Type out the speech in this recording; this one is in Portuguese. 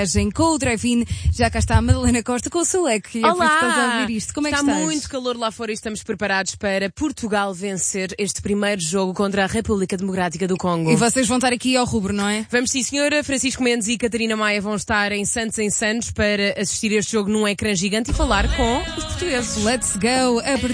Com o Drive-In, já cá está a Madalena Costa com o seu leque. E é por isso que estás a ouvir isto. Como é que Está estás? muito calor lá fora e estamos preparados para Portugal vencer este primeiro jogo contra a República Democrática do Congo. E vocês vão estar aqui ao rubro, não é? Vamos sim, senhora. Francisco Mendes e Catarina Maia vão estar em Santos para assistir este jogo num ecrã gigante e falar com os portugueses. Let's go!